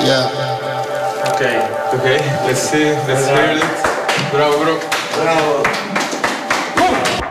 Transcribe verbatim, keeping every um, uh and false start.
Yeah. Okay, okay, let's see, let's hear it. Bravo, bro. Bravo. Woo!